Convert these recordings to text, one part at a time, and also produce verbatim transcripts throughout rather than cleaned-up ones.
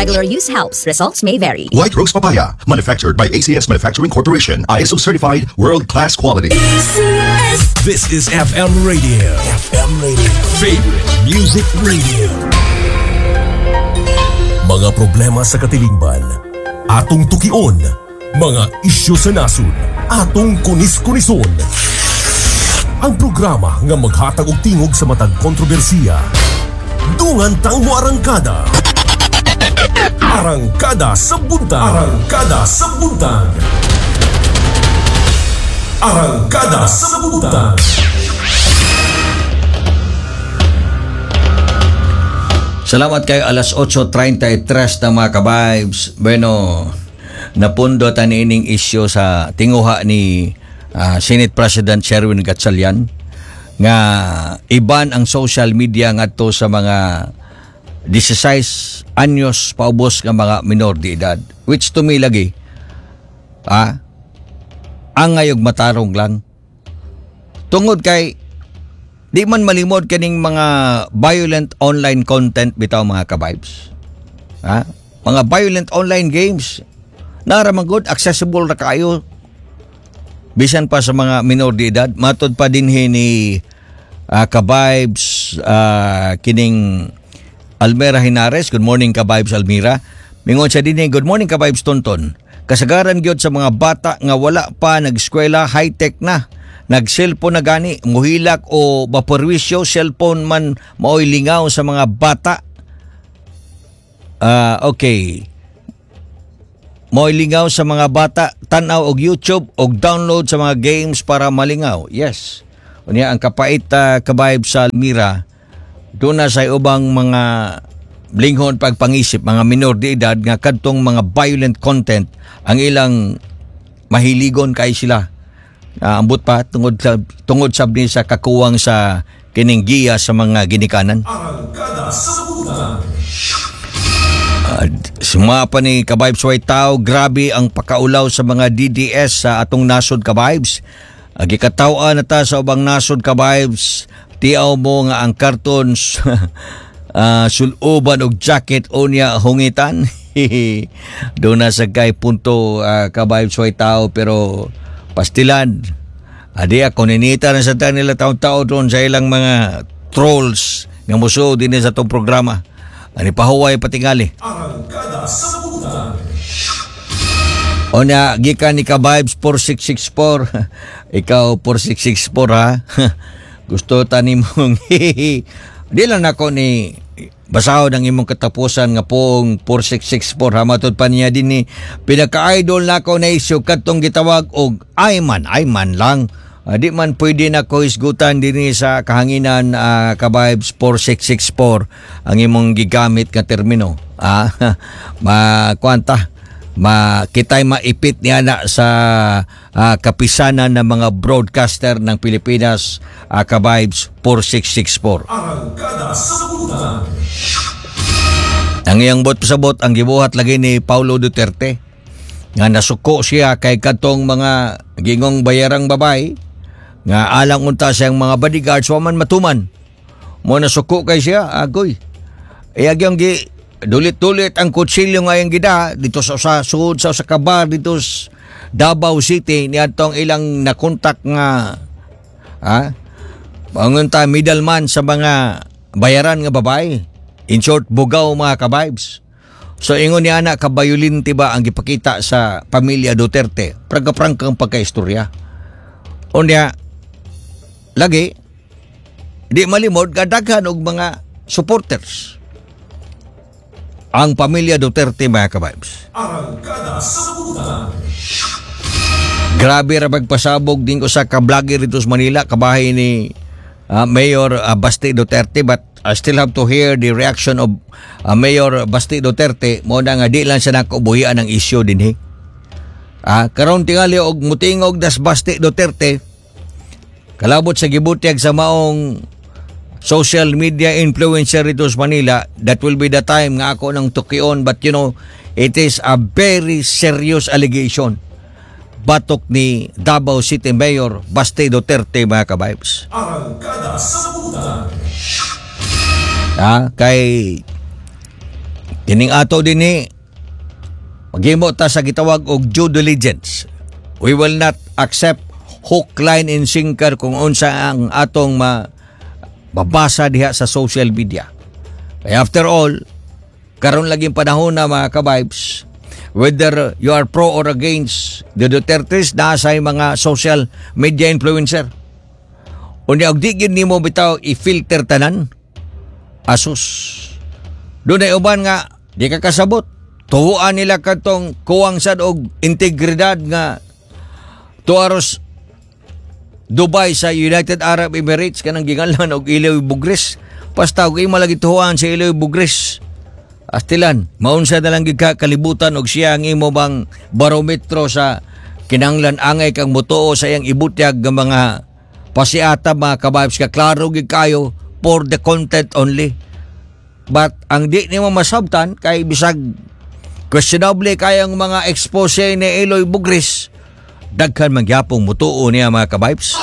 regular use helps. Results may vary. White Rose Papaya, manufactured by A C S Manufacturing Corporation, I S O certified, world-class quality. This is F M Radio. F M Radio. Favorite Music Radio. Mga problema sa katilingban, atong tukion. Mga isyu sa nasod, atong kunis-kunison. Ang programa nga maghatag og tingog sa matag kontrobersiya. Dungan tang mo arangkada. Arangkada sa buntag. Arangkada sa buntag. Arangkada sa buntag. Salamat kayo, alas eight thirty-three na mga ka-vibes. Bueno, napundo ta niining isyu sa tinguha ni uh, Senate President Sherwin Gatchalian nga iban ang social media ngadto sa mga sixteen anyos paubos nga mga minor de edad, which to me lagi ah, ang ngayog matarong lang tungod kay di man malimod kaning mga violent online content bitaw mga ka-vibes. Ha? Mga violent online games naraman good accessible ra kayo bisan pa sa mga minor de edad. Matod pa din ni uh, ka-vibes uh, kining Almira Hinares. Good morning ka-vibes Almira. Mingon siya din, good morning ka-vibes Tonton. Kasagaran gyud sa mga bata nga wala pa nag-eskwela, high-tech na. Nag-cellphone na gani, muhilak o maperwisyo, cellphone man maoy lingaw sa mga bata. Uh, okay. Maoy lingaw sa mga bata, tanaw og YouTube og download sa mga games para malingaw. Yes. Unya ang kapait uh, ka-vibe sa Almira, doon na sa ubang mga linghon pagpangisip, mga minor de edad nga kadtong mga violent content ang ilang mahiligon kay sila. Uh, ambot pa tungod sa tungod sab ni sa kakuwang sa kining giya sa mga ginikanan. Arangkada sa buntag. Uh, sumapa ni ka-vibes White Tao, grabe ang pakaulaw sa mga D D S sa atong nasod ka-vibes. Uh, gikataw-an na ta sa ubang nasod ka-vibes, tiaw mo nga ang cartons uh, suluban og jacket unya hungitan. Doon na sa kay punto uh, ka-vibes White Tao, pero pastilan. Adi ako ninita na sa ta nila taon-taon doon sa ilang mga trolls nga muso din sa itong programa. Ani pahuway patingali. Arangkada sa buntag. O na, gikan ni ka-vibes four six six four. Ikaw four six six four ha. Gusto tani mong di lang ako ni basahod ang imong katapusan nga pong four six six four ha. Matod pa niya din ni pinaka-idol na ako na isyo katong gitawag og Ayman, Ayman lang. Uh, di man pwede na ko isgutan din sa kahanginan uh, ka-vibes four six six four ang imong gigamit nga termino. Ah, makwanta ma kitay maipit niya na sa uh, kapisanan ng mga broadcaster ng Pilipinas, uh, ka-vibes four six six four. Arangkada sa buntag. Ang iyang bot sa bot ang gibuhat lagi ni Paulo Duterte nga nasuko siya kay katong mga gingong bayarang babay nga alang unta siyang mga bodyguards wa man matuman mo nasuko kay siya agoy. Iyag yung gi dulit-dulit ang kutsilyo nga yung gida dito sa sa sud sa, sa kabar dito sa Davao City niadtong ilang nakontak nga ha pangunta middleman sa mga bayaran nga babay, in short bugaw mga ka-vibes. So ingon ni ana kabayulinti ba ang gipakita sa pamilya Duterte, prangka-prangkang pagkaistorya. Unya lagi di malimod kadaghan og mga supporters ang pamilya Duterte mga ka-vibes. Arangkada sa buntag. Grabe ra pagpasabog din ko sa ka-vlogger dito sa Manila, kabahay ni uh, Mayor uh, Basti Duterte, but I still have to hear the reaction of uh, Mayor Basti Duterte mo na nga di lang siya nakubuhian ng issue din eh. Ah, karon tingali og mutingog das Basti Duterte kalabot sa gibutyag sa maong social media influencer dito sa Manila. That will be the time nga ako nang tukion, but you know, it is a very serious allegation. Batok ni Davao City Mayor Basti Duterte mga ka-vibes. Arangkada sa buntag. Ah, kay Kining ato din ni maghimo ta sa gitawag og due diligence. We will not accept hook, line, and sinker kung unsa ang atong ma babasa diha sa social media. Kaya after all, karon laging panahon na mga ka-vibes, whether you are pro or against the Dutertes, nasa mga social media influencer. Unya og digin nimo bitaw i-filter tanan. Asus. Doon ay uban nga di ka kasabot. Tuhuan nila katong kuwang sad og integridad nga tuaros Dubai sa United Arab Emirates kanang gingalan og Iloy Bugres. Basta og imo lagi tuhuan sa Iloy Bugres. Astilan, maunsa na lang gid ka kalibutan og siya ang imo bang barometro sa kinanglan angay kang motuo sa iyang ibutyag nga mga pasiata mga ka-vibes ka klaro gid kayo for the content only. But ang di nimo masabtan kay bisag questionable kayang mga expose ni Iloy Bugres, daghan magyapong mutuo niya mga ka-vibes.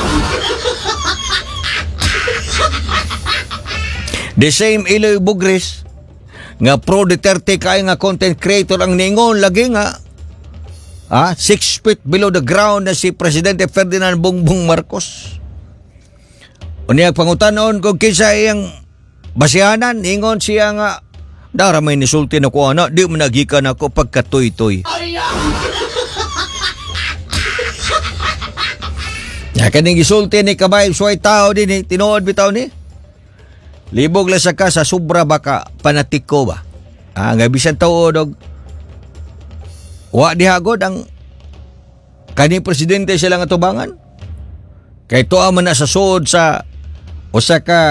The same Iloy Bugres nga pro Duterte kay nga content creator ang ningon lagi nga ah, six feet below the ground na si Presidente Ferdinand Bongbong Marcos. Unya pangutanon kung kinsa iyang basihanan, ingon siya nga dara may nisulti na ko ana, di man nagikan ako pagkatoy-toy. Ya kaning gisulti ni kabay suway tao din ni tinuod bitaw ni. Libog la sa ka sa sobra baka panatiko ba. Ah, nga bisan tuod og wa dihagod ang kani presidente sila nga tubangan. Kay tuwa man na sa suod sa usa ka